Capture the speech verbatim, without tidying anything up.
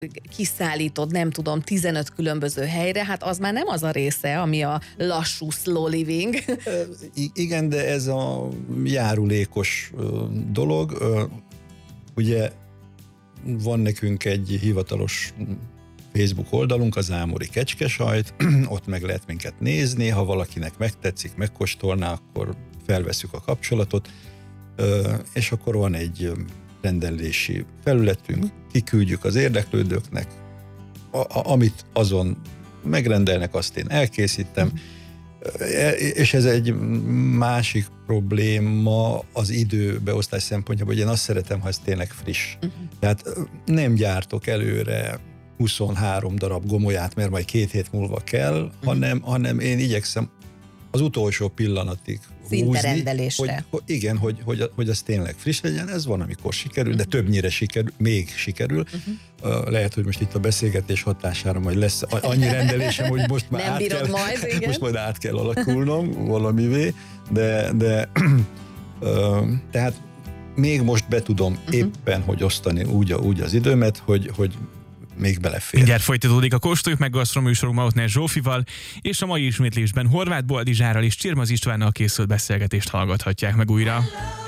kiszállítod, nem tudom, tizenöt különböző helyre, hát az már nem az a része, ami a lassú slow living. I- igen, de ez a járulékos dolog. Ugye van nekünk egy hivatalos Facebook oldalunk, az Ámori Kecskesajt, ott meg lehet minket nézni, ha valakinek megtetszik, megkóstolná, akkor felveszük a kapcsolatot, és akkor van egy rendelési felületünk, kiküldjük az érdeklődőknek, a, a, amit azon megrendelnek, azt én elkészítem, és ez egy másik probléma az időbeosztás szempontjából, hogy én azt szeretem, ha ez tényleg friss. Uh-huh. Tehát nem gyártok előre huszonhárom darab gomolyát, mert majd két hét múlva kell, uh-huh. hanem, hanem én igyekszem az utolsó pillanatig húzni, hogy, hogy igen, hogy, hogy, hogy az tényleg friss legyen, ez van, amikor sikerül, uh-huh. de többnyire sikerül, még sikerül. Uh-huh. Uh, lehet, hogy most itt a beszélgetés hatására majd lesz annyi rendelésem, hogy most már, át kell, majd, most majd át kell alakulnom valamivé, de, de uh, tehát még most be tudom uh-huh. éppen, hogy osztani úgy, úgy az időmet, hogy, hogy még belefér. Mindjárt folytatódik a Kóstoljuk meg gasztroműsorunk Mautner Zsófival, és a mai ismétlésben Horváth Boldizsárral és Csirmaz Istvánnal készült beszélgetést hallgathatják meg újra.